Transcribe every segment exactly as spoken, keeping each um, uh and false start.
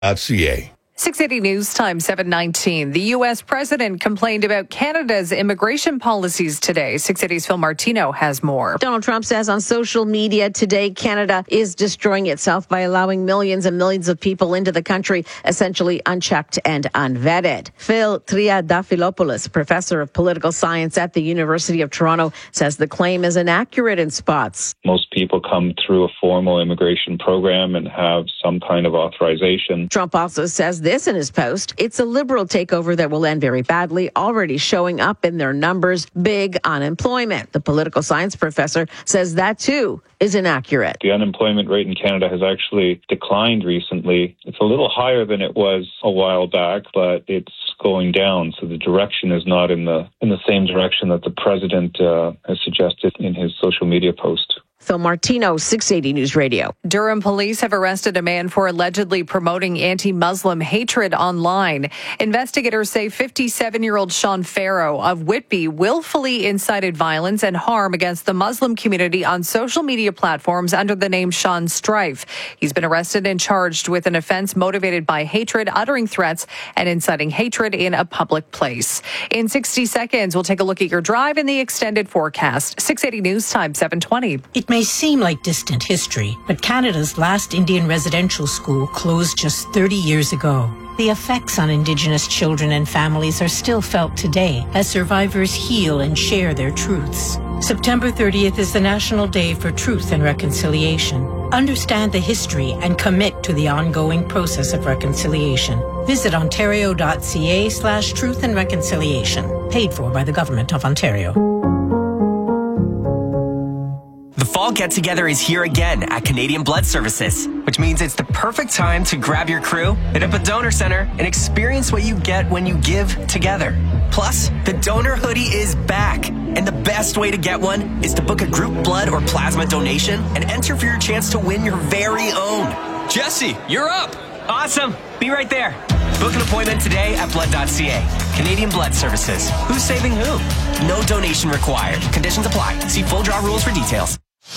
.ca. six eighty News Time, seven nineteen. The U S president complained about Canada's immigration policies today. six eighty's Phil Martino has more. Donald Trump says on social media today, Canada is destroying itself by allowing millions and millions of people into the country, essentially unchecked and unvetted. Phil Triadafilopoulos, professor of political science at the University of Toronto, says the claim is inaccurate in spots. Most people come through a formal immigration program and have some kind of authorization. Trump also says this in his post. It's a liberal takeover that will end very badly, already showing up in their numbers, big unemployment. The political science professor says that too is inaccurate. The unemployment rate in Canada has actually declined recently. It's a little higher than it was a while back, but it's going down. So the direction is not in the in the same direction that the president uh, has suggested in his social media post. Phil Martino, six eighty News Radio. Durham police have arrested a man for allegedly promoting anti-Muslim hatred online. Investigators say fifty-seven-year-old Sean Farrow of Whitby willfully incited violence and harm against the Muslim community on social media platforms under the name Sean Strife. He's been arrested and charged with an offense motivated by hatred, uttering threats, and inciting hatred in a public place. In sixty seconds, we'll take a look at your drive and the extended forecast. six eighty News Time, seven twenty. It may seem like distant history, but Canada's last Indian residential school closed just thirty years ago. The effects on Indigenous children and families are still felt today as survivors heal and share their truths. September thirtieth is the National Day for Truth and Reconciliation. Understand the history and commit to the ongoing process of reconciliation. Visit ontario.ca slash truth and reconciliation. Paid for by the Government of Ontario. The fall get-together is here again at Canadian Blood Services, which means it's the perfect time to grab your crew, hit up a donor center, and experience what you get when you give together. Plus, the donor hoodie is back, and the best way to get one is to book a group blood or plasma donation and enter for your chance to win your very own. Jesse, you're up! Awesome! Be right there. Book an appointment today at blood dot c a. Canadian Blood Services. Who's saving who? No donation required. Conditions apply. See full draw rules for details.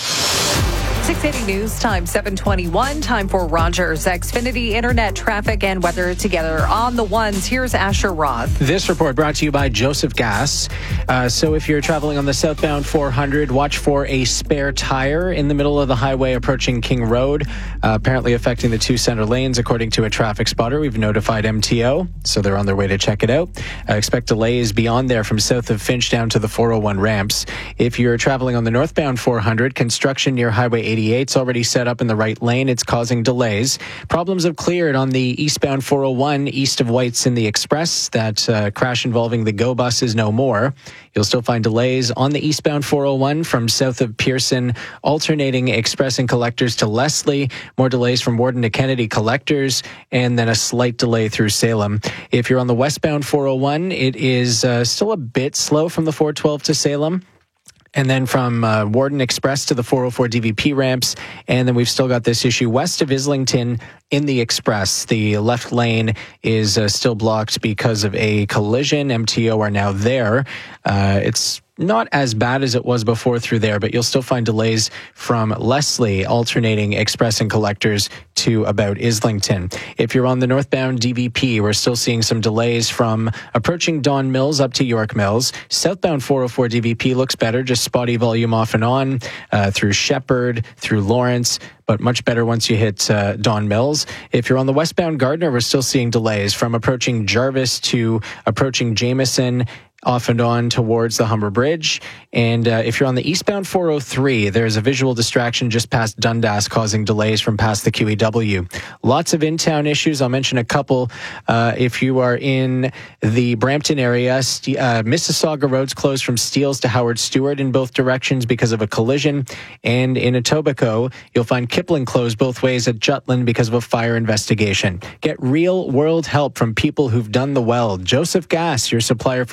six eighty News Time, seven twenty-one. Time for Rogers Xfinity internet traffic and weather together on the ones. Here's Asher Roth. This report brought to you by Joseph Gas. Uh, so if you're traveling on the southbound four hundred, watch for a spare tire in the middle of the highway approaching King Road, uh, apparently affecting the two center lanes, according to a traffic spotter. We've notified M T O, so they're on their way to check it out. Uh, expect delays beyond there from south of Finch down to the four oh one ramps. If you're traveling on the northbound four hundred, construction near Highway eighty-eight's already set up in the right lane. It's causing delays. Problems have cleared on the eastbound four oh one east of Whites in the Express. That uh, crash involving the GO bus is no more. You'll still find delays on the eastbound four oh one from south of Pearson, alternating Express and Collectors to Leslie. More delays from Warden to Kennedy Collectors, and then a slight delay through Salem. If you're on the westbound four oh one, it is uh, still a bit slow from the four twelve to Salem. And then from uh, Warden Express to the four oh four D V P ramps. And then we've still got this issue west of Islington in the Express. The left lane is uh, still blocked because of a collision. M T O are now there. Uh, it's not as bad as it was before through there, but you'll still find delays from Leslie alternating Express and Collectors to about Islington. If you're on the northbound D V P, we're still seeing some delays from approaching Don Mills up to York Mills. Southbound four oh four D V P looks better, just spotty volume off and on uh, through Shepherd, through Lawrence, but much better once you hit uh, Don Mills. If you're on the westbound Gardner, we're still seeing delays from approaching Jarvis to approaching Jameson, off and on towards the Humber Bridge. And uh, if you're on the eastbound four oh three, there's a visual distraction just past Dundas causing delays from past the Q E W. Lots of in-town issues. I'll mention a couple. Uh, if you are in the Brampton area, St- uh, Mississauga Road's closed from Steeles to Howard Stewart in both directions because of a collision. And in Etobicoke, you'll find Kipling closed both ways at Jutland because of a fire investigation. Get real-world help from people who've done the well. Joseph Gas, your supplier for everything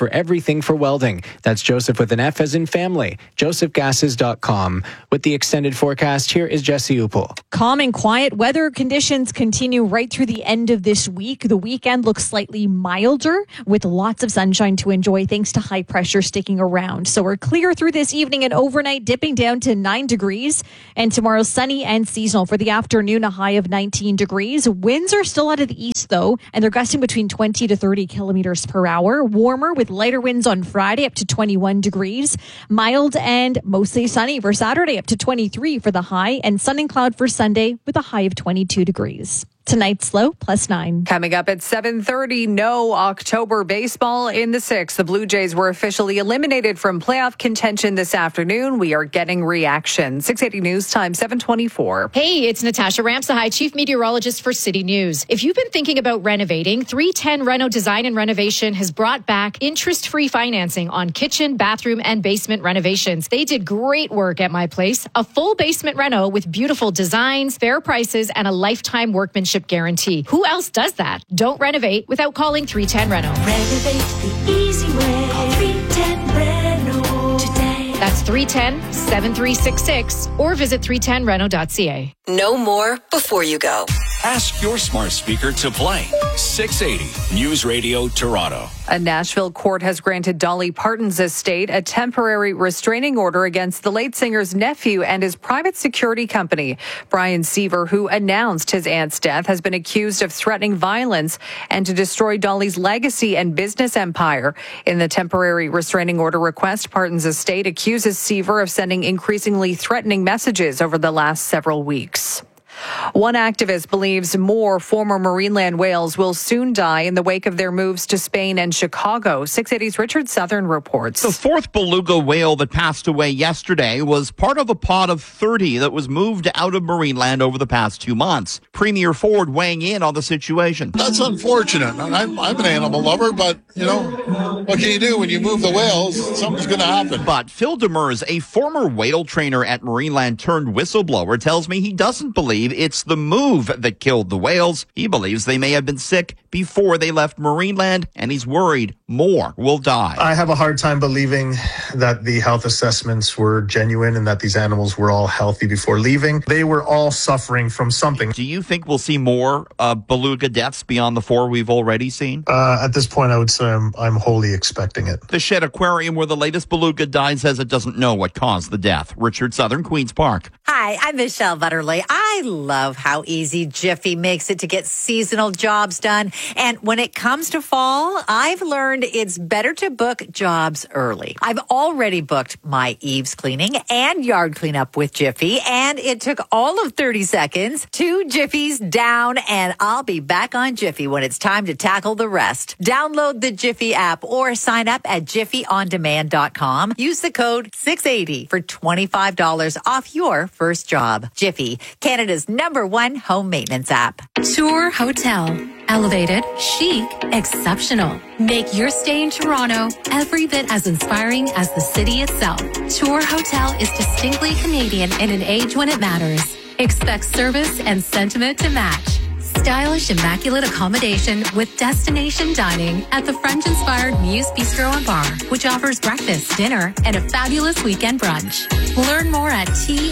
everything for welding. That's Joseph with an F as in family. joseph gases dot com. With the extended forecast, here is Jesse Upel. Calm and quiet weather conditions continue right through the end of this week. The weekend looks slightly milder with lots of sunshine to enjoy thanks to high pressure sticking around. So we're clear through this evening and overnight, dipping down to nine degrees. And tomorrow, sunny and seasonal. For the afternoon, a high of nineteen degrees. Winds are still out of the east, though, and they're gusting between twenty to thirty kilometers per hour. Warmer with lighter winds on Friday, up to twenty-one degrees. Mild and mostly sunny for Saturday, up to twenty-three for the high, and sun and cloud for Sunday with a high of twenty-two degrees. Tonight's low, plus nine. Coming up at seven thirty, no October baseball in the sixth. The Blue Jays were officially eliminated from playoff contention this afternoon. We are getting reaction. six eighty News Time, seven twenty-four. Hey, it's Natasha Ramsahai, Chief Meteorologist for City News. If you've been thinking about renovating, three ten Reno Design and Renovation has brought back interest-free financing on kitchen, bathroom, and basement renovations. They did great work at my place. A full basement reno with beautiful designs, fair prices, and a lifetime workmanship guarantee. Who else does that? Don't renovate without calling three ten Reno. Renovate the easy way. Call three ten Reno today. That's three one zero, seven three six six or visit three ten reno dot c a. Know more before you go. Ask your smart speaker to play six eighty News Radio Toronto. A Nashville court has granted Dolly Parton's estate a temporary restraining order against the late singer's nephew and his private security company. Brian Seaver, who announced his aunt's death, has been accused of threatening violence and to destroy Dolly's legacy and business empire. In the temporary restraining order request, Parton's estate accuses Seaver of sending increasingly threatening messages over the last several weeks. One activist believes more former Marineland whales will soon die in the wake of their moves to Spain and Chicago. six eighty's Richard Southern reports. The fourth beluga whale that passed away yesterday was part of a pod of thirty that was moved out of Marineland over the past two months. Premier Ford weighing in on the situation. That's unfortunate. I'm, I'm an animal lover, but, you know, what can you do when you move the whales? Something's going to happen. But Phil Demers, a former whale trainer at Marineland turned whistleblower, tells me he doesn't believe it's the move that killed the whales. He believes they may have been sick before they left Marineland, and he's worried more will die. I have a hard time believing that the health assessments were genuine and that these animals were all healthy before leaving. They were all suffering from something. Do you think we'll see more uh, beluga deaths beyond the four we've already seen? Uh, at this point, I would say I'm, I'm wholly expecting it. The Shed Aquarium, where the latest beluga died, says it doesn't know what caused the death. Richard Southern, Queen's Park. Hi, I'm Michelle Butterly. I love how easy Jiffy makes it to get seasonal jobs done. And when it comes to fall, I've learned it's better to book jobs early. I've already booked my eaves cleaning and yard cleanup with Jiffy, and it took all of thirty seconds. Two Jiffies down, and I'll be back on Jiffy when it's time to tackle the rest. Download the Jiffy app or sign up at jiffy on demand dot com. Use the code six eighty for twenty-five dollars off your first job. Jiffy, Canada's number one home maintenance app. Tour Hotel. Elevated, chic, exceptional. Make your stay in Toronto every bit as inspiring as the city itself. Tour Hotel is distinctly Canadian in an age when it matters. Expect service and sentiment to match. Stylish, immaculate accommodation with destination dining at the French-inspired Muse Bistro and Bar, which offers breakfast, dinner, and a fabulous weekend brunch. Learn more at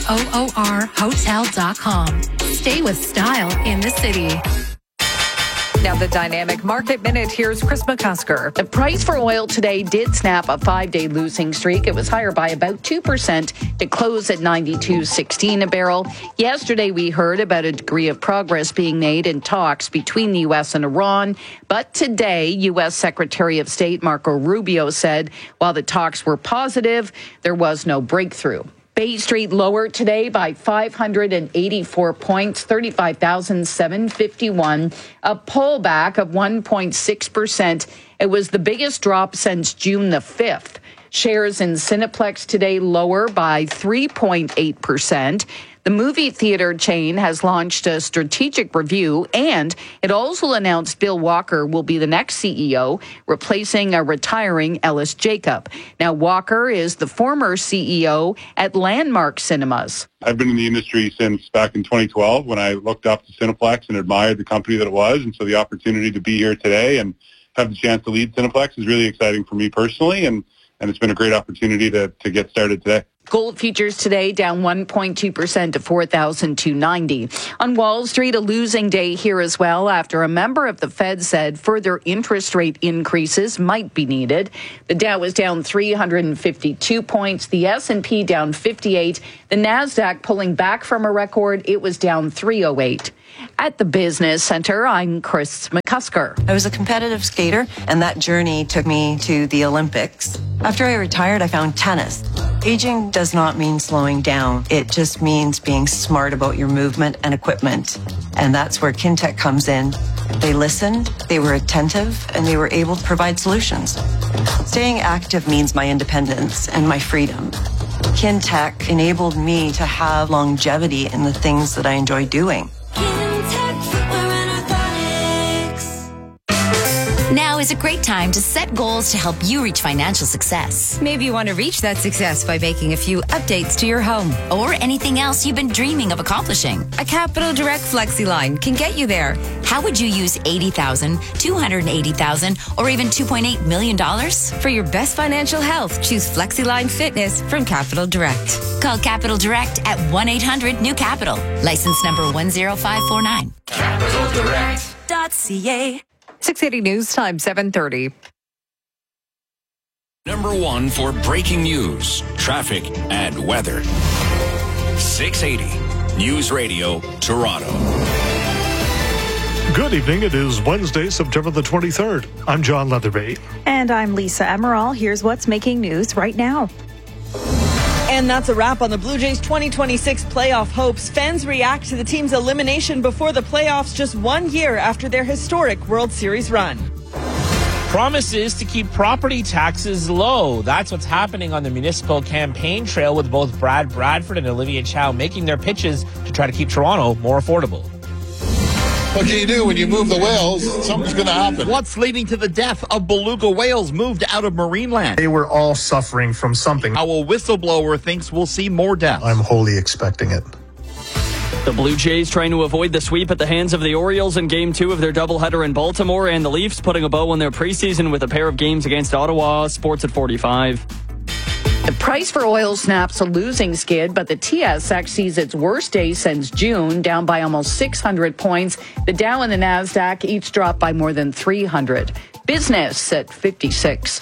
toor hotel dot com. Stay with style in the city. Now the Dynamic Market Minute. Here's Chris McCusker. The price for oil today did snap a five-day losing streak. It was higher by about two percent to close at ninety-two sixteen a barrel. Yesterday, we heard about a degree of progress being made in talks between the U S and Iran. But today, U S Secretary of State Marco Rubio said while the talks were positive, there was no breakthrough. Bay Street lower today by five hundred eighty-four points, thirty-five thousand seven hundred fifty-one, a pullback of one point six percent. It was the biggest drop since June the fifth. Shares in Cineplex today lower by three point eight percent. The movie theater chain has launched a strategic review, and it also announced Bill Walker will be the next C E O, replacing a retiring Ellis Jacob. Now, Walker is the former C E O at Landmark Cinemas. I've been in the industry since back in twenty twelve when I looked up to Cineplex and admired the company that it was, and so the opportunity to be here today and have the chance to lead Cineplex is really exciting for me personally, and, and it's been a great opportunity to, to get started today. Gold futures today down one point two percent to four thousand two hundred ninety. On Wall Street, a losing day here as well after a member of the Fed said further interest rate increases might be needed. The Dow was down three hundred fifty-two points, the S and P down fifty-eight, the Nasdaq pulling back from a record, it was down three oh eight. At the Business Center, I'm Chris McCusker. I was a competitive skater, and that journey took me to the Olympics. After I retired, I found tennis. Aging does not mean slowing down. It just means being smart about your movement and equipment. And that's where Kintec comes in. They listened, they were attentive, and they were able to provide solutions. Staying active means my independence and my freedom. Kintec enabled me to have longevity in the things that I enjoy doing. Now is a great time to set goals to help you reach financial success. Maybe you want to reach that success by making a few updates to your home or anything else you've been dreaming of accomplishing. A Capital Direct FlexiLine can get you there. How would you use eighty thousand dollars, two hundred eighty thousand dollars, or even two point eight million dollars? For your best financial health, choose FlexiLine Fitness from Capital Direct. Call Capital Direct at one eight hundred new capital. License number one zero five four nine. capital direct dot c a. six eighty News Time, seven thirty. Number one for breaking news, traffic, and weather. six eighty News Radio, Toronto. Good evening. It is Wednesday, September the twenty-third. I'm John Leatherby. And I'm Lisa Emerald. Here's what's making news right now. And that's a wrap on the Blue Jays twenty twenty-six playoff hopes. Fans react to the team's elimination before the playoffs just one year after their historic World Series run. Promises to keep property taxes low. That's what's happening on the municipal campaign trail, with both Brad Bradford and Olivia Chow making their pitches to try to keep Toronto more affordable. What can you do when you move the whales? Something's going to happen. What's leading to the death of beluga whales moved out of Marineland? They were all suffering from something. How a whistleblower thinks we'll see more deaths. I'm wholly expecting it. The Blue Jays trying to avoid the sweep at the hands of the Orioles in Game two of their doubleheader in Baltimore, and the Leafs putting a bow on their preseason with a pair of games against Ottawa. Sports at forty-five. The price for oil snaps a losing skid, but the T S X sees its worst day since June, down by almost six hundred points. The Dow and the Nasdaq each dropped by more than three hundred. Business at fifty-six.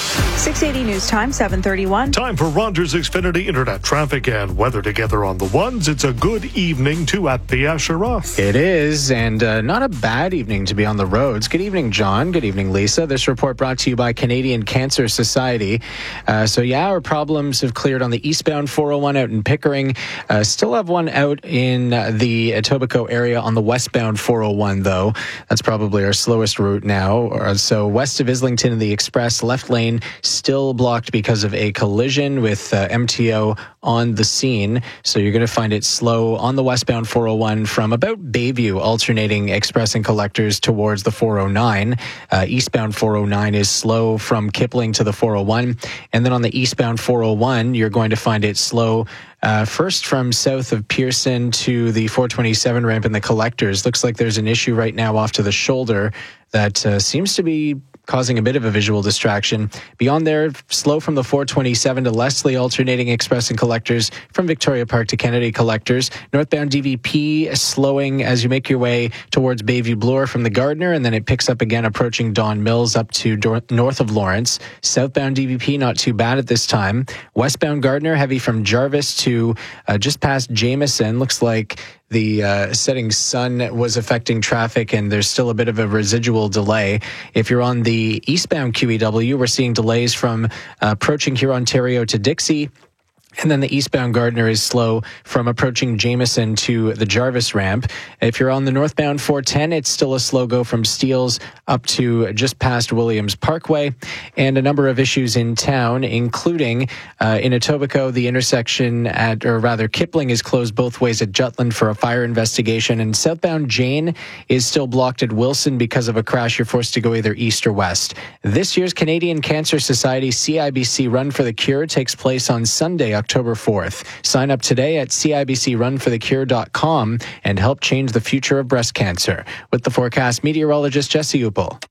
six eighty News Time, seven thirty-one. Time for Rogers Xfinity Internet traffic and weather together on the ones. It's a good evening to at the Asheroth. It is, and uh, not a bad evening to be on the roads. Good evening, John. Good evening, Lisa. This report brought to you by Canadian Cancer Society. Uh, so, yeah, our problems have cleared on the eastbound four oh one out in Pickering. Uh, still have one out in uh, the Etobicoke area on the westbound four oh one, though. That's probably our slowest route now. Uh, so, west of Islington, the express left lane still blocked because of a collision with uh, M T O on the scene. So you're going to find it slow on the westbound four oh one from about Bayview, alternating express and collectors towards the four oh nine. Uh, eastbound four oh nine is slow from Kipling to the four oh one. And then on the eastbound four oh one, you're going to find it slow Uh, first from south of Pearson to the four twenty-seven ramp in the collectors. Looks like there's an issue right now off to the shoulder that uh, seems to be causing a bit of a visual distraction. Beyond there, slow from the four twenty-seven to Leslie, alternating express and collectors from Victoria Park to Kennedy collectors. Northbound D V P slowing as you make your way towards Bayview Bloor from the Gardner, and then it picks up again approaching Don Mills up to dor- north of Lawrence. Southbound D V P not too bad at this time. Westbound Gardner heavy from Jarvis to uh, just past Jameson. Looks like the uh, setting sun was affecting traffic, and there's still a bit of a residual delay. If you're on the eastbound Q E W, we're seeing delays from uh, approaching here Ontario to Dixie. And then the eastbound Gardner is slow from approaching Jameson to the Jarvis ramp. If you're on the northbound four ten, it's still a slow go from Steeles up to just past Williams Parkway. And a number of issues in town, including uh, in Etobicoke, the intersection at, or rather Kipling is closed both ways at Jutland for a fire investigation. And southbound Jane is still blocked at Wilson because of a crash. You're forced to go either east or west. This year's Canadian Cancer Society C I B C Run for the Cure takes place on Sunday, October fourth. Sign up today at C I B C run for the cure dot com and help change the future of breast cancer. With the forecast, meteorologist Jesse Uppel.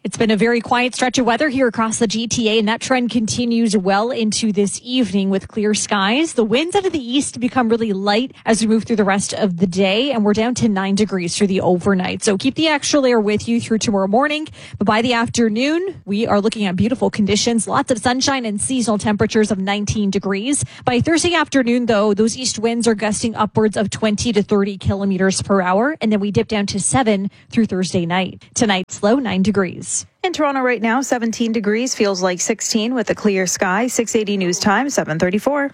It's been a very quiet stretch of weather here across the G T A, and that trend continues well into this evening with clear skies. The winds out of the east become really light as we move through the rest of the day, and we're down to nine degrees through the overnight. So keep the extra layer with you through tomorrow morning. But by the afternoon, we are looking at beautiful conditions, lots of sunshine and seasonal temperatures of nineteen degrees. By Thursday afternoon, though, those east winds are gusting upwards of twenty to thirty kilometers per hour, and then we dip down to seven through Thursday night. Tonight's low, nine degrees. In Toronto right now, seventeen degrees, feels like sixteen with a clear sky. six eighty News Time, seven thirty-four.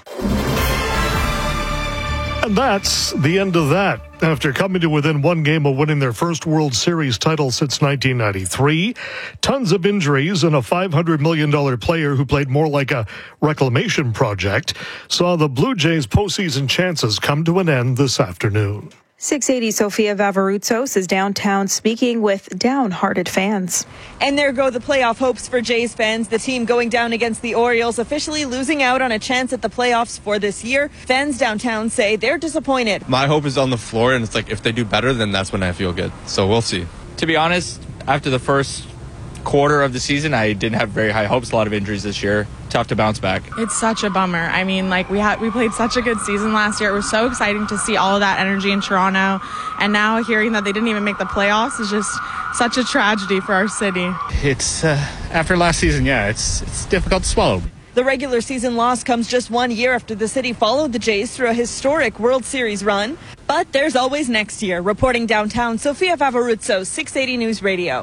And that's the end of that. After coming to within one game of winning their first World Series title since nineteen ninety-three, tons of injuries, and a five hundred million dollars player who played more like a reclamation project saw the Blue Jays' postseason chances come to an end this afternoon. six eighty Sofia Vavarutsos is downtown speaking with downhearted fans. And there go the playoff hopes for Jays fans. The team going down against the Orioles, officially losing out on a chance at the playoffs for this year. Fans downtown say they're disappointed. My hope is on the floor, and it's like if they do better, then that's when I feel good. So we'll see. To be honest, after the first quarter of the season, I didn't have very high hopes. A lot of injuries this year. Tough to bounce back. It's such a bummer. I mean, like we had, we played such a good season last year. It was so exciting to see all of that energy in Toronto, and now hearing that they didn't even make the playoffs is just such a tragedy for our city. It's uh, after last season, yeah, it's it's difficult to swallow. The regular season loss comes just one year after the city followed the Jays through a historic World Series run. But there's always next year. Reporting downtown, Sofia Vavarutsos, six eighty News Radio.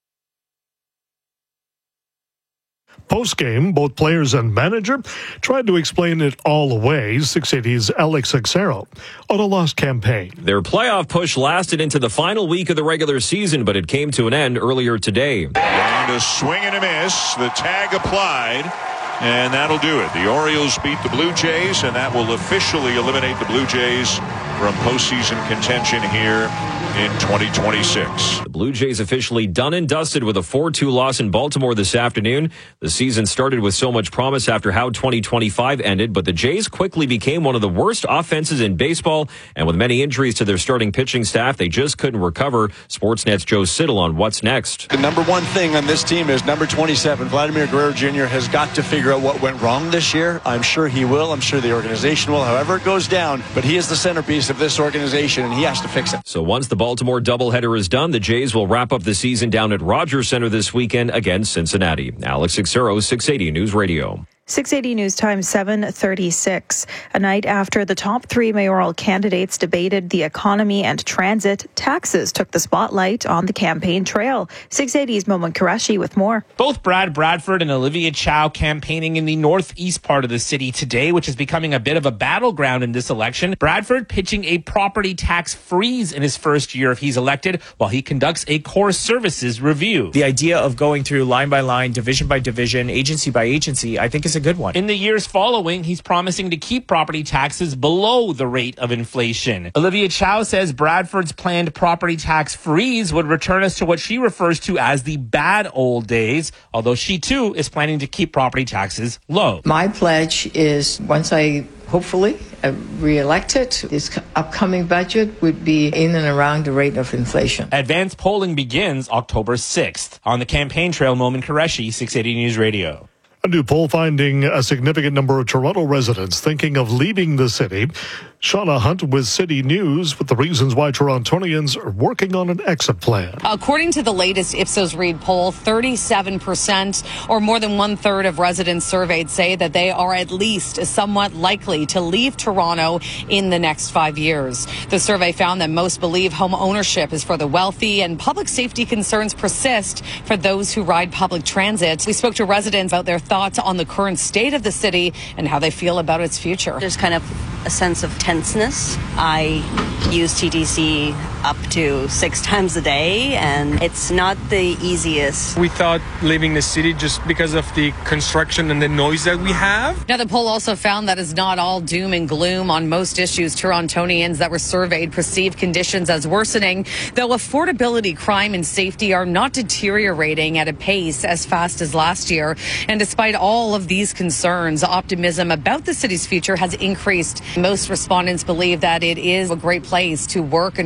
Post-game, both players and manager tried to explain it all away. six eighty's Alex Exero on a lost campaign. Their playoff push lasted into the final week of the regular season, but it came to an end earlier today. And a swing and a miss. The tag applied, and that'll do it. The Orioles beat the Blue Jays, and that will officially eliminate the Blue Jays from postseason contention here in twenty twenty-six. The Blue Jays officially done and dusted with a four two loss in Baltimore this afternoon. The season started with so much promise after how twenty twenty-five ended, but the Jays quickly became one of the worst offenses in baseball, and with many injuries to their starting pitching staff, they just couldn't recover. Sportsnet's Joe Siddle on what's next. The number one thing on this team is number twenty-seven. Vladimir Guerrero Junior has got to figure out what went wrong this year. I'm sure he will. I'm sure the organization will, however it goes down, but he is the centerpiece of this organization, and he has to fix it. So once the Baltimore doubleheader is done, the Jays will wrap up the season down at Rogers Center this weekend against Cincinnati. Alex Exero, six eighty News Radio. six eighty News Time, seven thirty-six. A night after the top three mayoral candidates debated the economy and transit, taxes took the spotlight on the campaign trail. six eighty's Momin Qureshi with more. Both Brad Bradford and Olivia Chow campaigning in the northeast part of the city today, which is becoming a bit of a battleground in this election. Bradford pitching a property tax freeze in his first year if he's elected, while he conducts a core services review. The idea of going through line by line, division by division, agency by agency, I think is a good one. In the years following, he's promising to keep property taxes below the rate of inflation. Olivia Chow says Bradford's planned property tax freeze would return us to what she refers to as the bad old days, although she too is planning to keep property taxes low. My pledge is once I hopefully uh, re-elected, this upcoming budget would be in and around the rate of inflation. Advanced polling begins October sixth. On the campaign trail, Momin Qureshi, six eighty News Radio. A new poll finding a significant number of Toronto residents thinking of leaving the city. Shauna Hunt with City News with the reasons why Torontonians are working on an exit plan. According to the latest Ipsos Reid poll, thirty-seven percent or more than one third of residents surveyed say that they are at least somewhat likely to leave Toronto in the next five years. The survey found that most believe home ownership is for the wealthy and public safety concerns persist for those who ride public transit. We spoke to residents about their thoughts on the current state of the city and how they feel about its future. There's kind of a sense of tenseness. I use T T C up to six times a day, and it's not the easiest. We thought leaving the city just because of the construction and the noise that we have. Now, the poll also found that it's not all doom and gloom on most issues. Torontonians that were surveyed perceived conditions as worsening, though affordability, crime, and safety are not deteriorating at a pace as fast as last year. And despite all of these concerns, optimism about the city's future has increased. Most respondents believe that it is a great place to work and raise your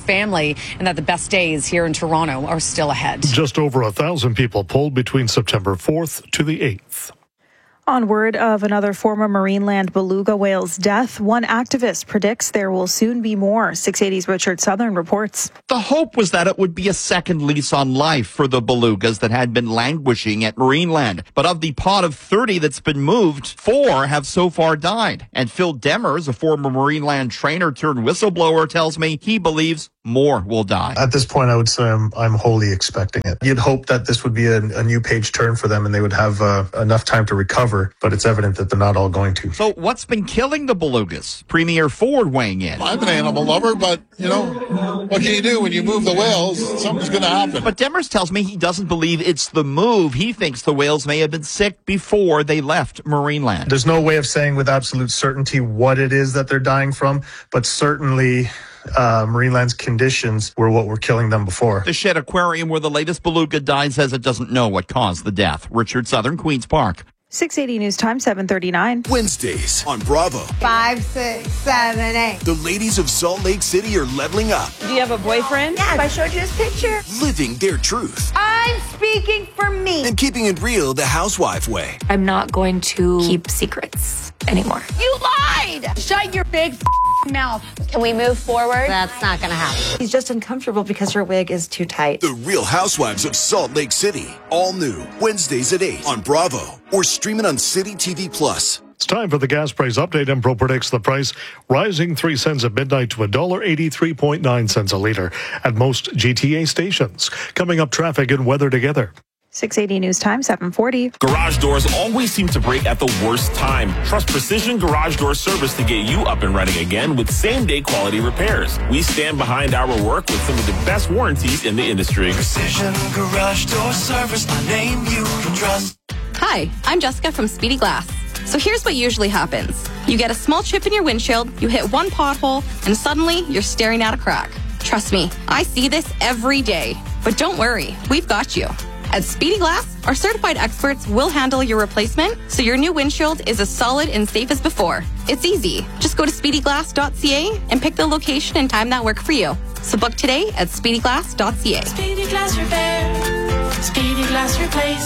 family and that the best days here in Toronto are still ahead. Just over a thousand people polled between September fourth to the eighth. On word of another former Marineland beluga whale's death, one activist predicts there will soon be more. six eighty's Richard Southern reports. The hope was that it would be a second lease on life for the belugas that had been languishing at Marineland. But of the pod of thirty that's been moved, four have so far died. And Phil Demers, a former Marineland trainer turned whistleblower, tells me he believes more will die. At this point, I would say I'm, I'm wholly expecting it. You'd hope that this would be a, a new page turn for them and they would have uh, enough time to recover, but it's evident that they're not all going to. So what's been killing the belugas? Premier Ford weighing in. I'm an animal lover, but, you know, what can you do when you move the whales? Something's going to happen. But Demers tells me he doesn't believe it's the move. He thinks the whales may have been sick before they left Marineland. There's no way of saying with absolute certainty what it is that they're dying from, but certainly Uh, Marineland's conditions were what were killing them before. The Shed Aquarium, where the latest beluga died, says it doesn't know what caused the death. Richard Southern, Queen's Park. six eighty News Time, seven thirty-nine. Wednesdays on Bravo. Five, six, seven, eight. The ladies of Salt Lake City are leveling up. Do you have a boyfriend? Yes, I showed you his picture. Living their truth. I'm speaking for me. And keeping it real the housewife way. I'm not going to keep secrets anymore. You lied! Shut your big mouth. Can we move forward? That's not going to happen. He's just uncomfortable because her wig is too tight. The Real Housewives of Salt Lake City. All new. Wednesdays at eight on Bravo. Or streaming on City T V Plus. It's time for the gas price update. Empro predicts the price rising three cents at midnight to one dollar eighty-three point nine cents a liter at most G T A stations. Coming up, traffic and weather together. six eighty News Time, seven forty. Garage doors always seem to break at the worst time. Trust Precision Garage Door Service to get you up and running again with same-day quality repairs. We stand behind our work with some of the best warranties in the industry. Precision Garage Door Service, my name you can trust. Hi, I'm Jessica from Speedy Glass. So here's what usually happens. You get a small chip in your windshield, you hit one pothole, and suddenly you're staring at a crack. Trust me, I see this every day. But don't worry, we've got you. At Speedy Glass, our certified experts will handle your replacement so your new windshield is as solid and safe as before. It's easy. Just go to speedy glass dot c a and pick the location and time that work for you. So book today at speedy glass dot c a. Speedy Glass Repair. Speedy Glass Replace.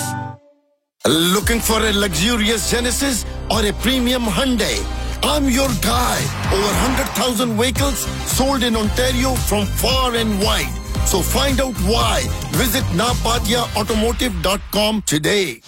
Looking for a luxurious Genesis or a premium Hyundai? I'm your guy. Over one hundred thousand vehicles sold in Ontario from far and wide. So find out why. Visit napatia automotive dot com today.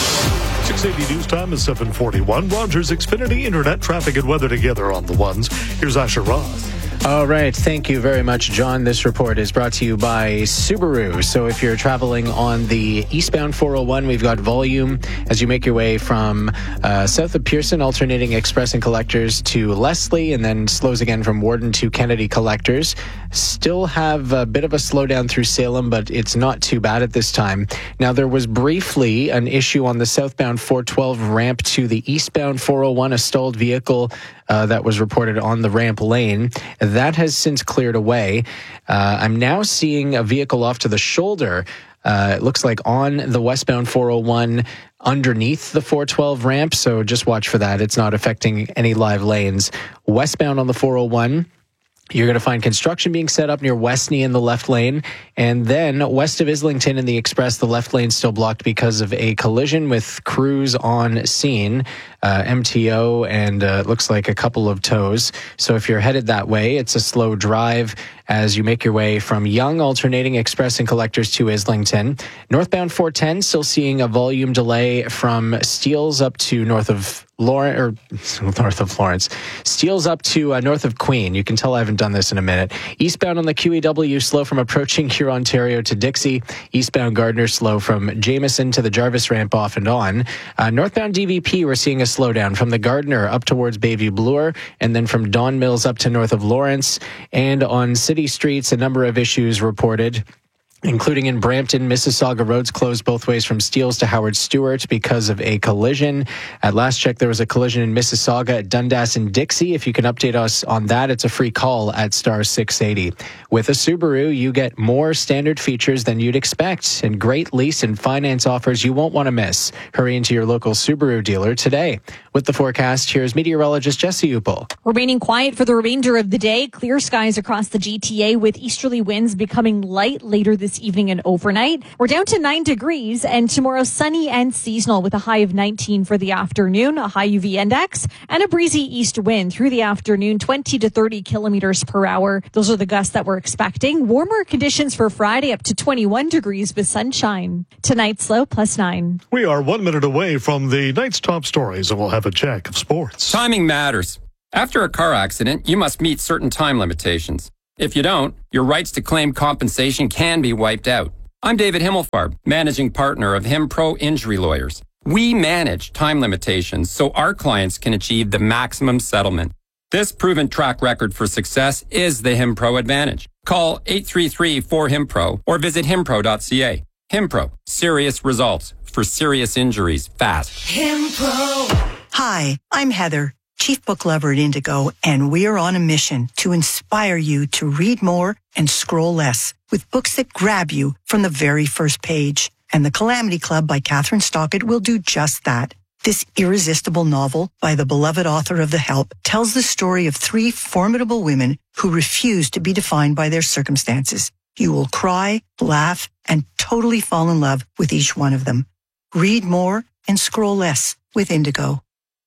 six eighty News Time is seven forty-one. Rogers Xfinity Internet traffic and weather together on the ones. Here's Asher Roth. All right. Thank you very much, John. This report is brought to you by Subaru. So if you're traveling on the eastbound four oh one, we've got volume as you make your way from uh, south of Pearson, alternating express and collectors to Leslie, and then slows again from Warden to Kennedy collectors. Still have a bit of a slowdown through Salem, but it's not too bad at this time. Now, there was briefly an issue on the southbound four twelve ramp to the eastbound four oh one, a stalled vehicle uh, that was reported on the ramp lane. That has since cleared away. Uh, I'm now seeing a vehicle off to the shoulder. Uh, it looks like on the westbound four oh one underneath the four twelve ramp. So just watch for that. It's not affecting any live lanes. Westbound on the four oh one, you're going to find construction being set up near Westney in the left lane. And then west of Islington in the Express, the left lane still blocked because of a collision with crews on scene, uh, M T O, and uh, it looks like a couple of tows. So if you're headed that way, it's a slow drive as you make your way from Yonge, alternating express and collectors to Islington. Northbound four ten, still seeing a volume delay from Steeles up to north of Lawrence, or north of Lawrence. Steeles up to uh, north of Queen. You can tell I haven't done this in a minute. Eastbound on the Q E W, slow from approaching Huron, Ontario to Dixie. Eastbound Gardner, slow from Jameson to the Jarvis ramp off and on. Uh, northbound D V P, we're seeing a slowdown from the Gardner up towards Bayview Bloor, and then from Don Mills up to north of Lawrence. And on city streets, a number of issues reported. including in Brampton. Mississauga roads closed both ways from Steeles to Howard Stewart because of a collision. At last check, there was a collision in Mississauga at Dundas and Dixie. If you can update us on that, it's a free call at star six eighty. With a Subaru, you get more standard features than you'd expect and great lease and finance offers you won't want to miss. Hurry into your local Subaru dealer today. With the forecast, here's meteorologist Jesse Upel. Remaining quiet for the remainder of the day. Clear skies across the G T A with easterly winds becoming light later this evening and overnight. We're down to nine degrees, and tomorrow sunny and seasonal with a high of nineteen for the afternoon, a high U V index, and a breezy east wind through the afternoon, twenty to thirty kilometers per hour. Those are the gusts that we're expecting. Warmer conditions for Friday, up to twenty-one degrees with sunshine. Tonight's low plus nine. We are one minute away from the night's top stories, and we'll have a check of sports. Timing matters. After a car accident, you must meet certain time limitations. If you don't, your rights to claim compensation can be wiped out. I'm David Himmelfarb, managing partner of HimPro Injury Lawyers. We manage time limitations so our clients can achieve the maximum settlement. This proven track record for success is the HimPro advantage. Call eight three three four HimPro or visit himpro dot c a. HimPro, serious results for serious injuries fast. HimPro. Hi, I'm Heather, Chief Book Lover at Indigo, and we're on a mission to inspire you to read more and scroll less with books that grab you from the very first page. And The Calamity Club by Catherine Stockett will do just that. This irresistible novel by the beloved author of The Help tells the story of three formidable women who refuse to be defined by their circumstances. You will cry, laugh, and totally fall in love with each one of them. Read more and scroll less with Indigo.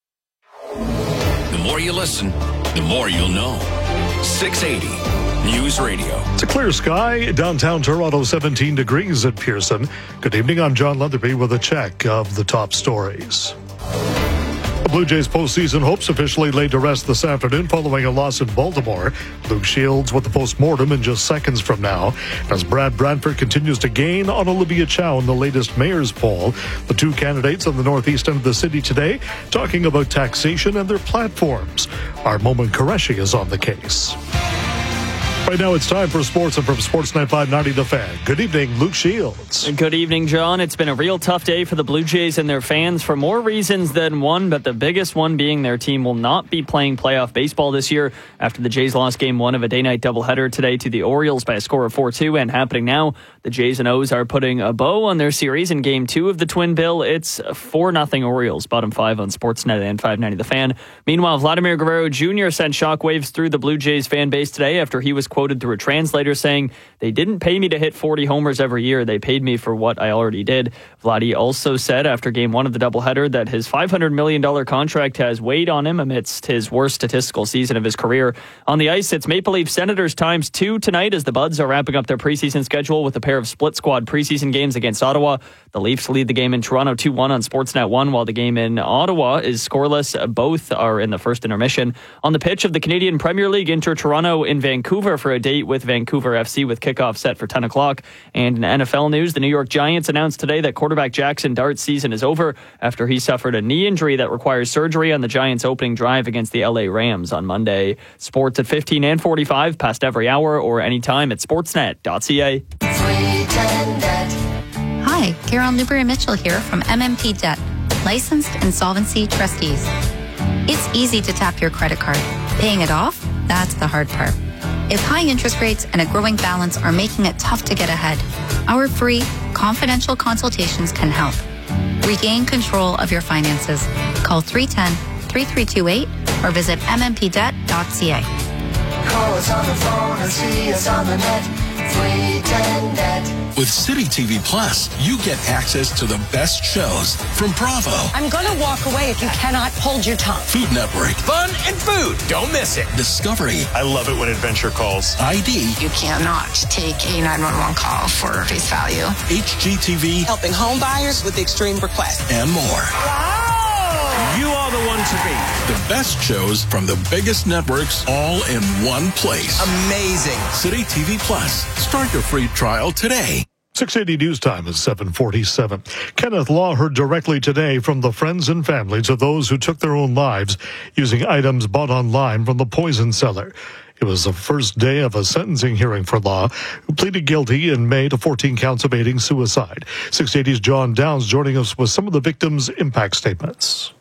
The more you listen, the more you'll know. six eighty News Radio. It's a clear sky. Downtown Toronto, seventeen degrees at Pearson. Good evening. I'm John Leatherby with a check of the top stories. The Blue Jays postseason hopes officially laid to rest this afternoon following a loss in Baltimore. Luke Shields with the postmortem in just seconds from now. As Brad Bradford continues to gain on Olivia Chow in the latest mayor's poll. The two candidates on the northeast end of the city today talking about taxation and their platforms. Our Momin Qureshi is on the case. Right now it's time for sports, and from Sportsnet five ninety The Fan. Good evening, Luke Shields. Good evening, John. It's been a real tough day for the Blue Jays and their fans for more reasons than one, but the biggest one being their team will not be playing playoff baseball this year after the Jays lost game one of a day-night doubleheader today to the Orioles by a score of four two, and happening now, the Jays and O's are putting a bow on their series in game two of the Twin Bill. It's four nothing Orioles, bottom five on Sportsnet and five ninety The Fan. Meanwhile, Vladimir Guerrero Junior sent shockwaves through the Blue Jays fan base today after he was quoted through a translator saying, "They didn't pay me to hit forty homers every year. They paid me for what I already did." Vladdy also said after game one of the doubleheader that his five hundred million dollars contract has weighed on him amidst his worst statistical season of his career. On the ice, it's Maple Leaf Senators times two tonight as the Buds are wrapping up their preseason schedule with a pair of split squad preseason games against Ottawa. The Leafs lead the game in Toronto two one on Sportsnet one, while the game in Ottawa is scoreless. Both are in the first intermission. On the pitch of the Canadian Premier League, Inter Toronto in Vancouver for a date with Vancouver F C with kickoff set for ten o'clock. And in N F L news, the New York Giants announced today that quarterback Jackson Dart's season is over after he suffered a knee injury that requires surgery on the Giants' opening drive against the L A Rams on Monday. Sports at fifteen and forty-five, past every hour or anytime at sportsnet dot c a. Hi, Carol Newberry Mitchell here from M M P Debt, licensed insolvency trustees. It's easy to tap your credit card. Paying it off? That's the hard part. If high interest rates and a growing balance are making it tough to get ahead, our free, confidential consultations can help. Regain control of your finances. Call three one zero, three three two eight or visit m m p debt dot c a. Call us on the phone or see us on the net. three ten net. With City T V Plus, you get access to the best shows from Bravo. I'm going to walk away if you cannot hold your tongue. Food Network. Fun and food. Don't miss it. Discovery. I love it when adventure calls. I D. You cannot take a nine one one call for face value. H G T V. Helping home buyers with extreme requests. And more. Wow. You are the one to be. The best shows from the biggest networks all in one place. Amazing. City T V Plus. Start your free trial today. six eighty News Time is seven forty-seven. Kenneth Law heard directly today from the friends and families of those who took their own lives using items bought online from the poison cellar. It was the first day of a sentencing hearing for Law, who pleaded guilty in May to fourteen counts of aiding suicide. six eighty's John Downs joining us with some of the victims' impact statements.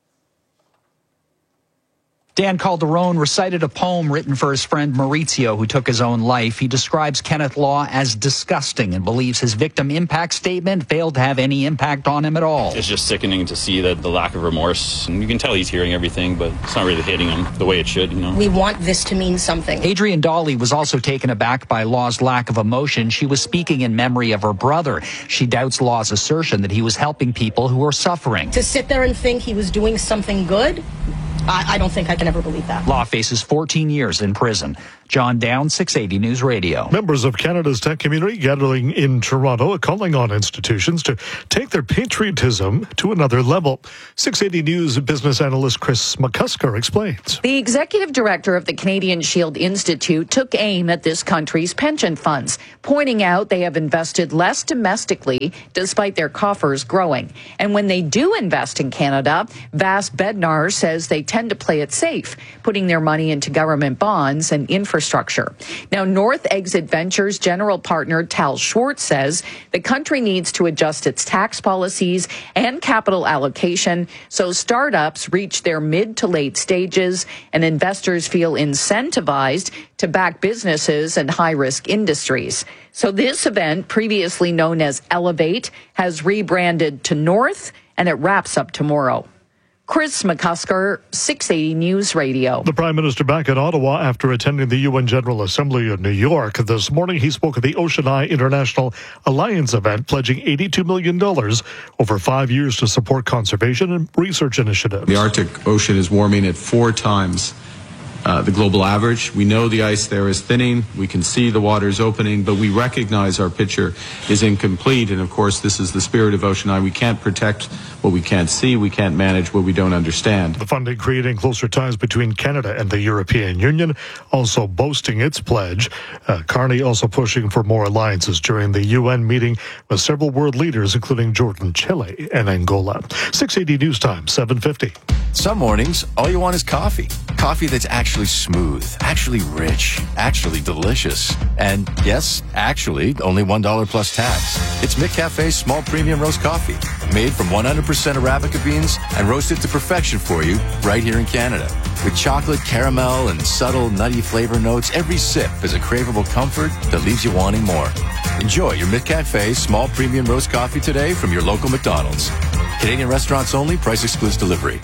Dan Calderon recited a poem written for his friend Maurizio, who took his own life. He describes Kenneth Law as disgusting and believes his victim impact statement failed to have any impact on him at all. It's just sickening to see that the lack of remorse. And you can tell he's hearing everything, but it's not really hitting him the way it should, you know. We want this to mean something. Adrienne Dolly was also taken aback by Law's lack of emotion. She was speaking in memory of her brother. She doubts Law's assertion that he was helping people who were suffering. To sit there and think he was doing something good, I, I don't think I can ever believe that. Law faces fourteen years in prison. John Downs, six eighty News Radio. Members of Canada's tech community gathering in Toronto are calling on institutions to take their patriotism to another level. six eighty News business analyst Chris McCusker explains. The executive director of the Canadian Shield Institute took aim at this country's pension funds, pointing out they have invested less domestically despite their coffers growing. And when they do invest in Canada, Vas Bednar says they tend to play it safe, putting their money into government bonds and infrastructure. Infrastructure. Now, North Exit Ventures general partner Tal Schwartz says the country needs to adjust its tax policies and capital allocation so startups reach their mid to late stages and investors feel incentivized to back businesses and high-risk industries. So this event, previously known as Elevate, has rebranded to North, and it wraps up tomorrow. Chris McCusker, six eighty News Radio. The Prime Minister back in Ottawa after attending the U N General Assembly in New York. This morning, he spoke at the Ocean Eye International Alliance event, pledging eighty-two million dollars over five years to support conservation and research initiatives. The Arctic Ocean is warming at four times uh, the global average. We know the ice there is thinning. We can see the waters opening, but we recognize our picture is incomplete. And of course, this is the spirit of Ocean Eye. We can't protect what we can't see. We can't manage what we don't understand. The funding creating closer ties between Canada and the European Union, also boasting its pledge. Uh, Carney also pushing for more alliances during the U N meeting with several world leaders, including Jordan, Chile, and Angola. six eighty News Time, seven fifty. Some mornings, all you want is coffee. Coffee that's actually smooth, actually rich, actually delicious. And yes, actually, only one dollar plus tax. It's McCafe's small premium roast coffee, made from one hundred percent Arabica beans and roasted to perfection for you right here in Canada. With chocolate, caramel, and subtle nutty flavor notes, every sip is a craveable comfort that leaves you wanting more. Enjoy your McCafe small premium roast coffee today from your local McDonald's. Canadian restaurants only, price excludes delivery.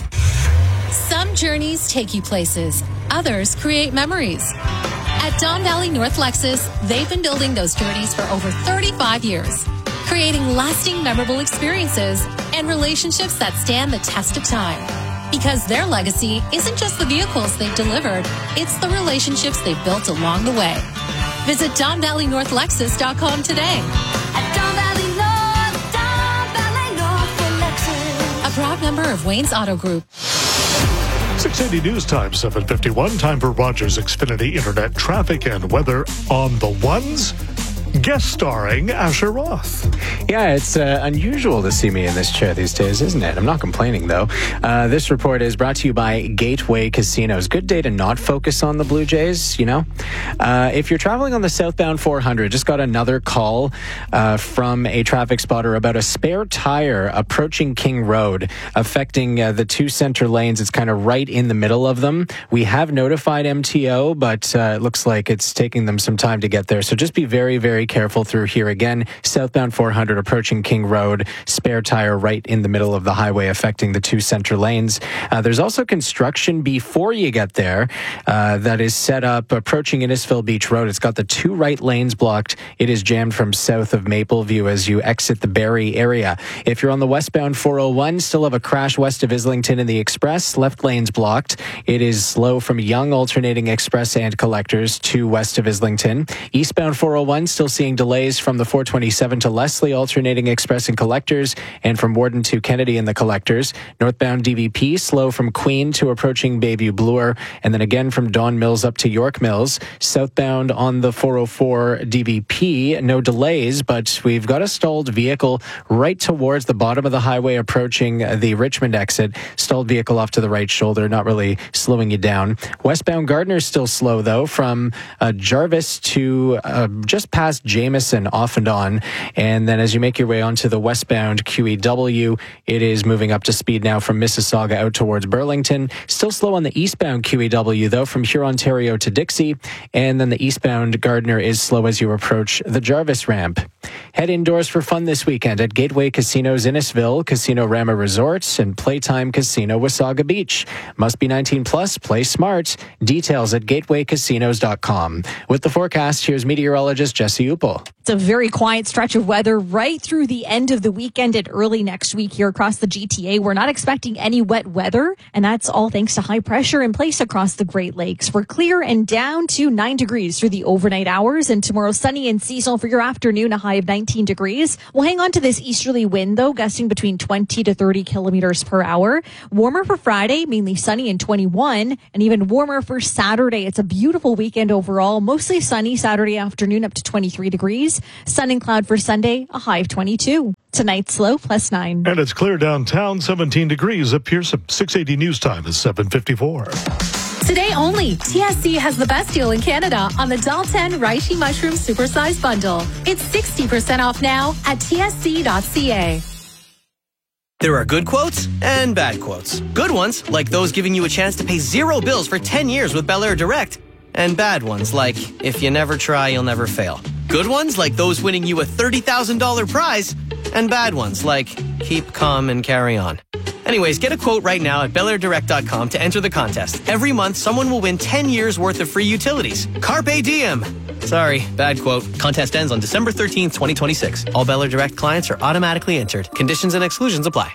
Some journeys take you places, others create memories. At Don Valley North Lexus, they've been building those journeys for over thirty-five years, creating lasting, memorable experiences and relationships that stand the test of time. Because their legacy isn't just the vehicles they've delivered, it's the relationships they've built along the way. Visit Don Valley North Lexus dot com today. At Don Valley North, Don Valley North for Lexus. A proud member of Wayne's Auto Group. six eighty News Time, seven fifty-one. Time for Rogers Xfinity Internet traffic and weather on the ones. Guest starring Asher Roth. Yeah, it's uh, unusual to see me in this chair these days, isn't it? I'm not complaining, though. Uh, this report is brought to you by Gateway Casinos. Good day to not focus on the Blue Jays, you know? Uh, if you're traveling on the southbound four hundred, just got another call uh, from a traffic spotter about a spare tire approaching King Road, affecting uh, the two center lanes. It's kind of right in the middle of them. We have notified M T O, but uh, it looks like it's taking them some time to get there. So just be very, very careful through here. Again, southbound four hundred approaching King Road, spare tire right in the middle of the highway affecting the two center lanes. Uh, there's also construction before you get there uh, that is set up approaching Innisfil Beach Road. It's got the two right lanes blocked. It is jammed from south of Mapleview as you exit the Barrie area. If you're on the westbound four oh one, still have a crash west of Islington in the Express. Left lanes blocked. It is slow from Young alternating Express and Collectors to west of Islington. Eastbound four oh one still seeing delays from the four twenty-seven to Leslie alternating express and collectors, and from Warden to Kennedy in the collectors. Northbound D V P slow from Queen to approaching Bayview Bloor, and then again from Don Mills up to York Mills. Southbound on the four oh four D V P, no delays, but we've got a stalled vehicle right towards the bottom of the highway approaching the Richmond exit. Stalled vehicle off to the right shoulder, not really slowing you down. Westbound Gardner's still slow though, from uh, Jarvis to uh, just past Jameson off and on. And then as you make your way onto the westbound Q E W, it is moving up to speed now from Mississauga out towards Burlington. Still slow on the eastbound Q E W though, from Hurontario to Dixie. And then the eastbound Gardner is slow as you approach the Jarvis ramp. Head indoors for fun this weekend at Gateway Casinos Innisville, Casino Rama Resorts, and Playtime Casino Wasaga Beach. Must be nineteen plus, play smart. Details at gateway casinos dot com. With the forecast, here's meteorologist Jesse Upel. It's a very quiet stretch of weather right through the end of the weekend and early next week here across the G T A. We're not expecting any wet weather, and that's all thanks to high pressure in place across the Great Lakes. We're clear and down to nine degrees through the overnight hours, and tomorrow sunny and seasonal for your afternoon, a high of nineteen degrees. We'll hang on to this easterly wind, though, gusting between twenty to thirty kilometers per hour. Warmer for Friday, mainly sunny and twenty-one, and even warmer for Saturday. It's a beautiful weekend overall, mostly sunny Saturday afternoon up to twenty-three degrees. Sun and cloud for Sunday, a high of twenty-two. Tonight's low, plus nine. And it's clear downtown, seventeen degrees at Pearson. six eighty news time is seven fifty-four. Today only, T S C has the best deal in Canada on the Dalton Reishi Mushroom Supersize Bundle. It's sixty percent off now at T S C dot C A. There are good quotes and bad quotes. Good ones, like those giving you a chance to pay zero bills for ten years with Bel Air Direct. And bad ones, like, if you never try, you'll never fail. Good ones, like those winning you a thirty thousand dollars prize. And bad ones, like, keep calm and carry on. Anyways, get a quote right now at bel air direct dot com to enter the contest. Every month, someone will win ten years worth of free utilities. Carpe diem. Sorry, bad quote. Contest ends on December thirteenth, twenty twenty-six. All Bel Air Direct clients are automatically entered. Conditions and exclusions apply.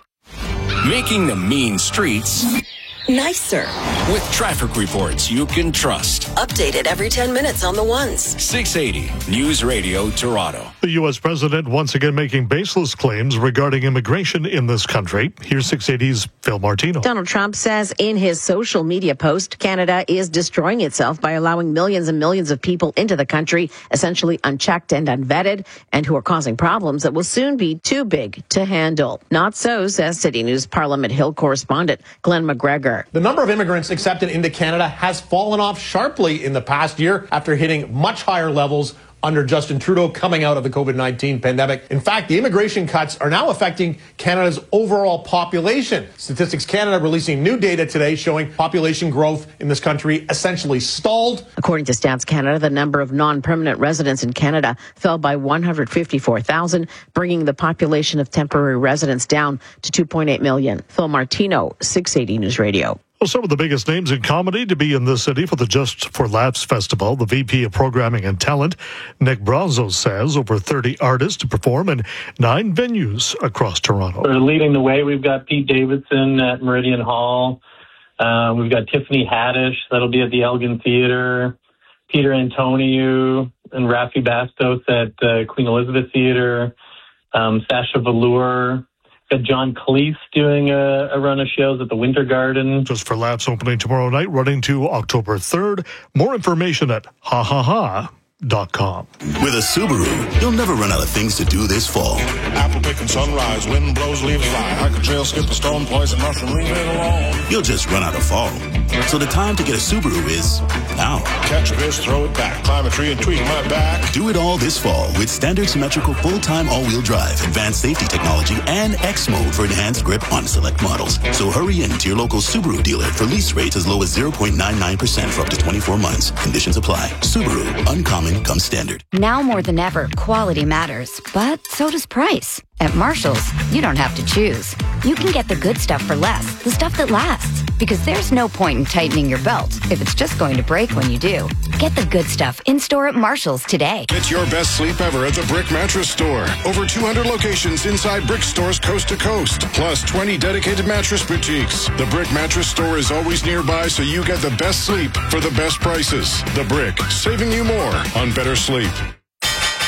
Making the mean streets nicer with traffic reports you can trust. Updated every ten minutes on the ones. six eighty News Radio Toronto. The U S president once again making baseless claims regarding immigration in this country. Here's six eighty's Phil Martino. Donald Trump says in his social media post, Canada is destroying itself by allowing millions and millions of people into the country, essentially unchecked and unvetted, and who are causing problems that will soon be too big to handle. Not so, says City News Parliament Hill correspondent Glenn McGregor. The number of immigrants accepted into Canada has fallen off sharply in the past year after hitting much higher levels under Justin Trudeau coming out of the COVID nineteen pandemic. In fact, the immigration cuts are now affecting Canada's overall population. Statistics Canada releasing new data today showing population growth in this country essentially stalled. According to Stats Canada, the number of non-permanent residents in Canada fell by one hundred fifty-four thousand, bringing the population of temporary residents down to two point eight million. Phil Martino, six eighty News Radio. Well, some of the biggest names in comedy to be in this city for the Just for Laughs Festival. The V P of Programming and Talent, Nick Brazos, says over thirty artists to perform in nine venues across Toronto. We're leading the way. We've got Pete Davidson at Meridian Hall. Uh, we've got Tiffany Haddish. That'll be at the Elgin Theatre. Peter Antonio and Rafi Bastos at uh, Queen Elizabeth Theatre. Um, Sasha Velour. Got John Cleese doing a, a run of shows at the Winter Garden. Just for Laughs opening tomorrow night, running to October third. More information at ha ha ha dot com. With a Subaru, you'll never run out of things to do this fall. Apple picking sunrise, wind blows, leaves fly. I could trail skip a stone, poison mushroom, leave it alone. You'll just run out of fall. So the time to get a Subaru is now. Catch a fish, throw it back, climb a tree and tweak my back. Do it all this fall with standard symmetrical full-time all-wheel drive, advanced safety technology, and X mode for enhanced grip on select models. So hurry in to your local Subaru dealer for lease rates as low as zero point nine nine percent for up to twenty-four months. Conditions apply. Subaru, uncommon comes standard. Now more than ever, quality matters, but so does price. At Marshall's, you don't have to choose. You can get the good stuff for less, the stuff that lasts. Because there's no point in tightening your belt if it's just going to break when you do. Get the good stuff in-store at Marshall's today. It's your best sleep ever at the Brick Mattress Store. Over two hundred locations inside Brick stores coast to coast. Plus twenty dedicated mattress boutiques. The Brick Mattress Store is always nearby so you get the best sleep for the best prices. The Brick, saving you more on better sleep.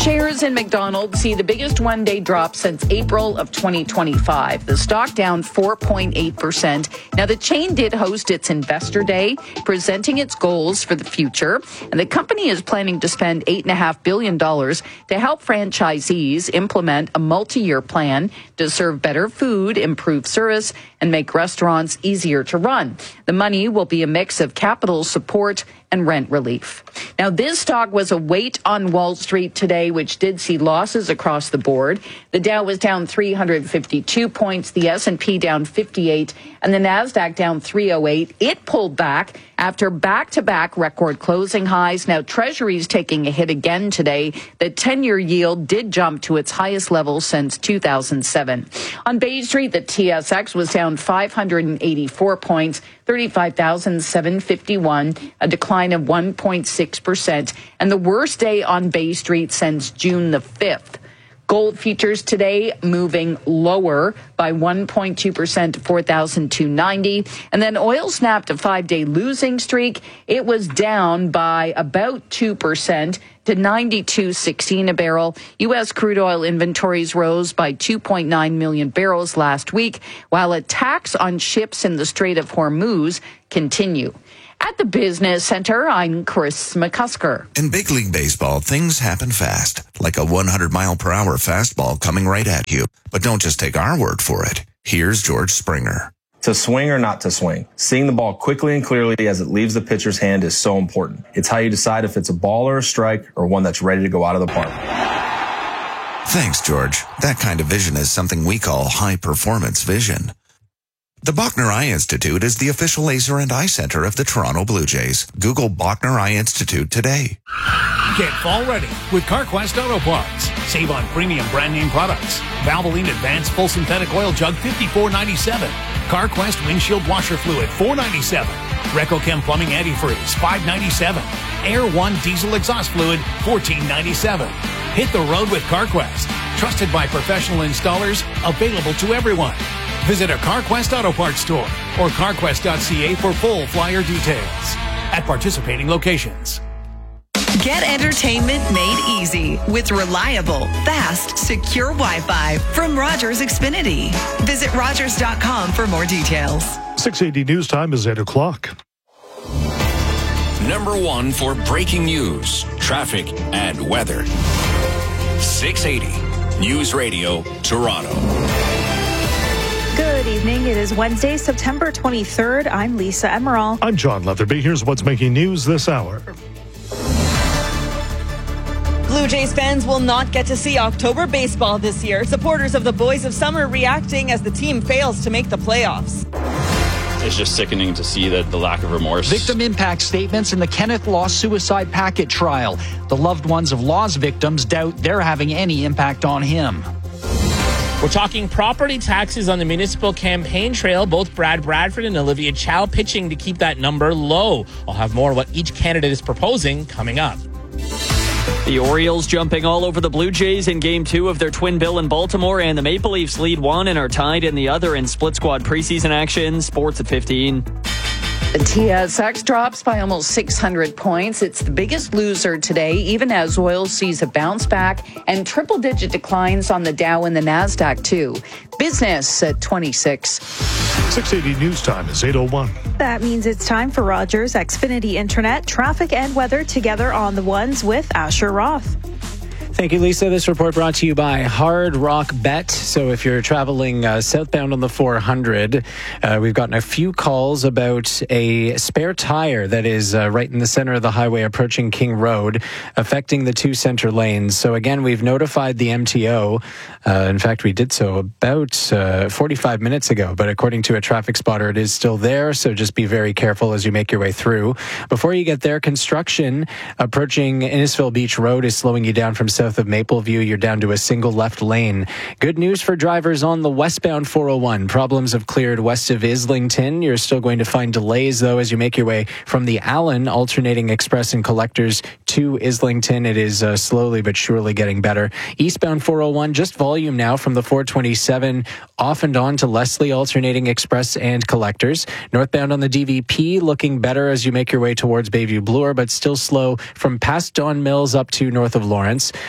Shares in McDonald's see the biggest one-day drop since April of twenty twenty-five. The stock down four point eight percent. Now, the chain did host its Investor Day, presenting its goals for the future. And the company is planning to spend eight point five billion dollars to help franchisees implement a multi-year plan to serve better food, improve service, and make restaurants easier to run. The money will be a mix of capital support and rent relief. Now, this stock was a weight on Wall Street today, which did see losses across the board. The Dow was down three hundred fifty-two points, the S and P down fifty-eight, and the Nasdaq down three oh eight. It pulled back after back-to-back record closing highs. Now, Treasury's taking a hit again today. The ten-year yield did jump to its highest level since two thousand seven. On Bay Street, the T S X was down five hundred eighty-four points, thirty-five thousand seven hundred fifty-one, a decline of one point six percent, and the worst day on Bay Street since June the fifth. Gold futures today moving lower by one point two percent to four thousand two hundred ninety. And then oil snapped a five-day losing streak. It was down by about two percent to ninety-two sixteen a barrel. U S crude oil inventories rose by two point nine million barrels last week, while attacks on ships in the Strait of Hormuz continue. At the Business Center, I'm Chris McCusker. In big league baseball, things happen fast, like a one hundred mile per hour fastball coming right at you. But don't just take our word for it. Here's George Springer. To swing or not to swing, seeing the ball quickly and clearly as it leaves the pitcher's hand is so important. It's how you decide if it's a ball or a strike or one that's ready to go out of the park. Thanks, George. That kind of vision is something we call high-performance vision. The Bachner Eye Institute is the official laser and eye center of the Toronto Blue Jays. Google Bachner Eye Institute today. Get fall ready with CarQuest Auto Parts. Save on premium brand name products. Valvoline Advanced Full Synthetic Oil Jug fifty-four ninety-seven. CarQuest Windshield Washer Fluid four ninety-seven. RecoChem Plumbing Antifreeze five ninety-seven. Air One Diesel Exhaust Fluid fourteen ninety-seven. Hit the road with CarQuest. Trusted by professional installers. Available to everyone. Visit a CarQuest Auto Parts store or carquest dot c a for full flyer details at participating locations. Get entertainment made easy with reliable, fast, secure Wi-Fi from Rogers Xfinity. Visit rogers dot com for more details. six eighty News Time is eight o'clock. Number one for breaking news, traffic, and weather. six eighty News Radio, Toronto. Good evening. It is Wednesday, September twenty-third. I'm Lisa Emerald. I'm John Leatherby. Here's what's making news this hour. Blue Jays fans will not get to see October baseball this year. Supporters of the Boys of Summer reacting as the team fails to make the playoffs. It's just sickening to see that the lack of remorse. Victim impact statements in the Kenneth Law suicide packet trial. The loved ones of Law's victims doubt they're having any impact on him. We're talking property taxes on the municipal campaign trail. Both Brad Bradford and Olivia Chow pitching to keep that number low. I'll have more on what each candidate is proposing coming up. The Orioles jumping all over the Blue Jays in Game two of their twin bill in Baltimore, and the Maple Leafs lead one and are tied in the other in split squad preseason action. Sports at fifteen. The T S X drops by almost six hundred points. It's the biggest loser today, even as oil sees a bounce back and triple-digit declines on the Dow and the Nasdaq, too. Business at twenty-six. six eighty News Time is eight oh one. That means it's time for Rogers Xfinity Internet, traffic and weather together on the ones with Asher Roth. Thank you, Lisa. This report brought to you by Hard Rock Bet. So if you're traveling uh, southbound on the four hundred, uh, we've gotten a few calls about a spare tire that is uh, right in the center of the highway approaching King Road, affecting the two center lanes. So again, we've notified the M T O. Uh, in fact, we did so about uh, forty-five minutes ago, but according to a traffic spotter, it is still there. So just be very careful as you make your way through. Before you get there, construction approaching Innisfil Beach Road is slowing you down from south of Mapleview. You're down to a single left lane. Good news for drivers on the westbound four oh one. Problems have cleared west of Islington. You're still going to find delays, though, as you make your way from the Allen alternating express and collectors to Islington. It is uh, slowly but surely getting better. Eastbound four oh one, just volume now from the four twenty-seven off and on to Leslie alternating express and collectors. Northbound on the D V P looking better as you make your way towards Bayview Bloor, but still slow from past Don Mills up to north of Lawrence.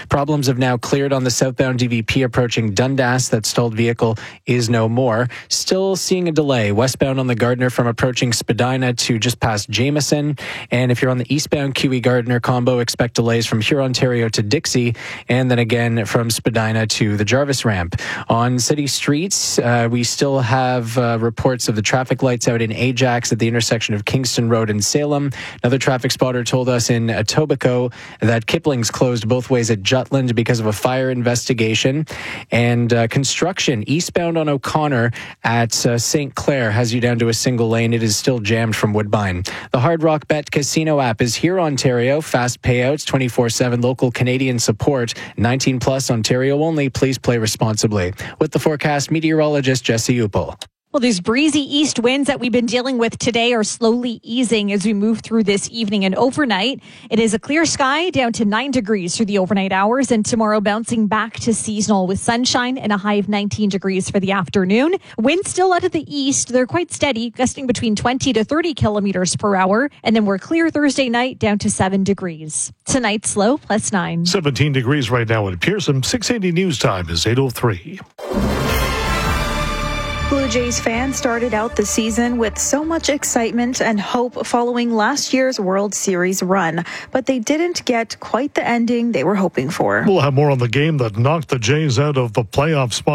Problems have now cleared on the southbound D V P approaching Dundas. That stalled vehicle is no more. Still seeing a delay westbound on the Gardiner from approaching Spadina to just past Jameson. And if you're on the eastbound Q E Gardiner combo, expect delays from Huron, Ontario to Dixie, and then again from Spadina to the Jarvis ramp. On city streets, uh, we still have uh, reports of the traffic lights out in Ajax at the intersection of Kingston Road and Salem. Another traffic spotter told us in Etobicoke that Kipling's closed both ways at Jutland because of a fire investigation. And uh, construction eastbound on O'Connor at uh, Saint Clair has you down to a single lane. It is still jammed from Woodbine. The Hard Rock Bet Casino app is here, Ontario. Fast payouts, twenty-four seven local Canadian support. nineteen plus Ontario only. Please play responsibly. With the forecast, meteorologist Jesse Upel. Well, these breezy east winds that we've been dealing with today are slowly easing as we move through this evening and overnight. It is a clear sky down to nine degrees through the overnight hours, and tomorrow bouncing back to seasonal with sunshine and a high of nineteen degrees for the afternoon. Winds still out of the east. They're quite steady, gusting between twenty to thirty kilometers per hour. And then we're clear Thursday night down to seven degrees. Tonight's low plus nine. seventeen degrees right now in Pearson. six eighty news time is eight oh three. Blue Jays fans started out the season with so much excitement and hope following last year's World Series run, but they didn't get quite the ending they were hoping for. We'll have more on the game that knocked the Jays out of the playoff spot.